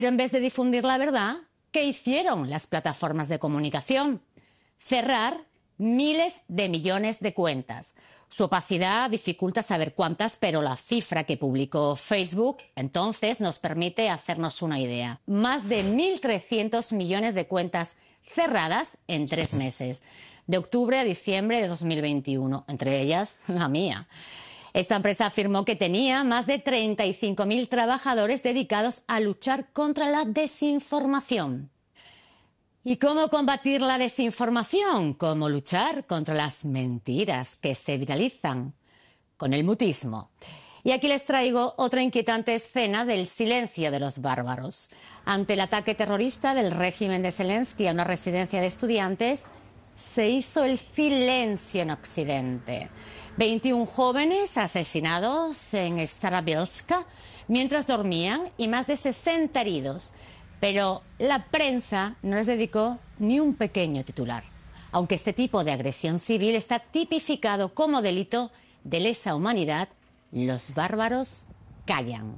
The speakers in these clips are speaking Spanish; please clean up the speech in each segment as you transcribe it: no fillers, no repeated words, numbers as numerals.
Pero en vez de difundir la verdad, ¿qué hicieron las plataformas de comunicación? Cerrar miles de millones de cuentas. Su opacidad dificulta saber cuántas, pero la cifra que publicó Facebook entonces nos permite hacernos una idea. Más de 1.300 millones de cuentas cerradas en 3 meses, de octubre a diciembre de 2021, entre ellas la mía. Esta empresa afirmó que tenía más de 35.000 trabajadores dedicados a luchar contra la desinformación. ¿Y cómo combatir la desinformación? ¿Cómo luchar contra las mentiras que se viralizan? Con el mutismo. Y aquí les traigo otra inquietante escena del silencio de los bárbaros. Ante el ataque terrorista del régimen de Zelensky a una residencia de estudiantes, se hizo el silencio en Occidente. 21 jóvenes asesinados en Starobielska mientras dormían y más de 60 heridos. Pero la prensa no les dedicó ni un pequeño titular, aunque este tipo de agresión civil está tipificado como delito de lesa humanidad. Los bárbaros callan.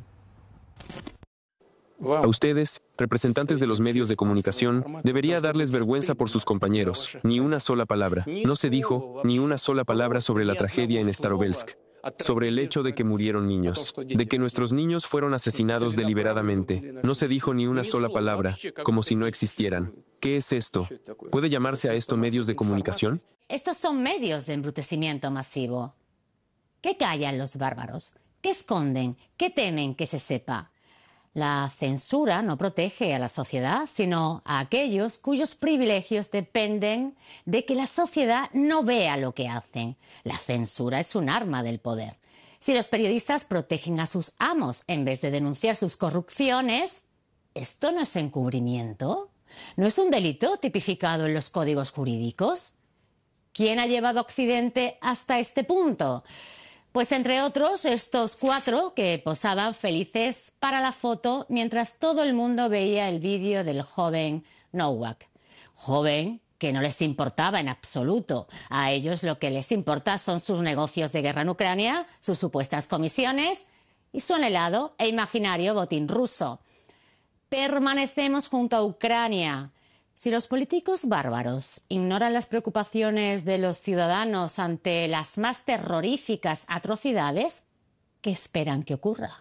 A ustedes, representantes de los medios de comunicación, debería darles vergüenza por sus compañeros. Ni una sola palabra. No se dijo ni una sola palabra sobre la tragedia en Starobielsk, sobre el hecho de que murieron niños, de que nuestros niños fueron asesinados deliberadamente. No se dijo ni una sola palabra, como si no existieran. ¿Qué es esto? ¿Puede llamarse a esto medios de comunicación? Estos son medios de embrutecimiento masivo. ¿Qué callan los bárbaros? ¿Qué esconden? ¿Qué temen que se sepa? La censura no protege a la sociedad, sino a aquellos cuyos privilegios dependen de que la sociedad no vea lo que hacen. La censura es un arma del poder. Si los periodistas protegen a sus amos en vez de denunciar sus corrupciones, ¿esto no es encubrimiento? ¿No es un delito tipificado en los códigos jurídicos? ¿Quién ha llevado a Occidente hasta este punto? Pues entre otros, estos 4 que posaban felices para la foto mientras todo el mundo veía el vídeo del joven Nowak. Joven que no les importaba en absoluto. A ellos lo que les importa son sus negocios de guerra en Ucrania, sus supuestas comisiones y su anhelado e imaginario botín ruso. Permanecemos junto a Ucrania. Si los políticos bárbaros ignoran las preocupaciones de los ciudadanos ante las más terroríficas atrocidades, ¿qué esperan que ocurra?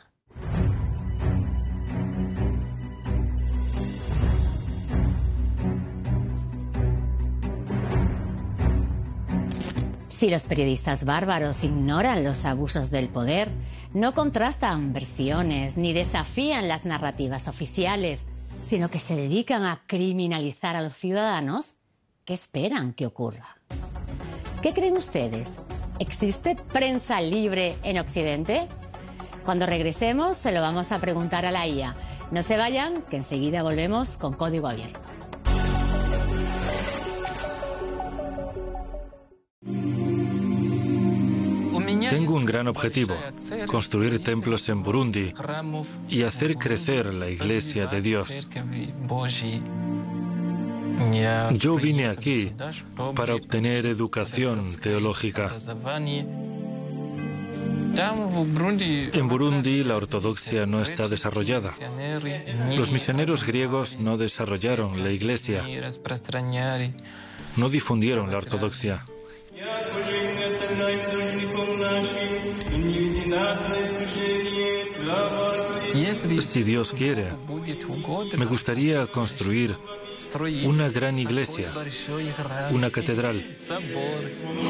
Si los periodistas bárbaros ignoran los abusos del poder, no contrastan versiones ni desafían las narrativas oficiales, sino que se dedican a criminalizar a los ciudadanos, ¿qué esperan que ocurra? ¿Qué creen ustedes? ¿Existe prensa libre en Occidente? Cuando regresemos se lo vamos a preguntar a la IA. No se vayan, que enseguida volvemos con Código Abierto. Tengo un gran objetivo, construir templos en Burundi y hacer crecer la Iglesia de Dios. Yo vine aquí para obtener educación teológica. En Burundi la ortodoxia no está desarrollada. Los misioneros griegos no desarrollaron la Iglesia, no difundieron la ortodoxia. Si Dios quiere, me gustaría construir una gran iglesia, una catedral.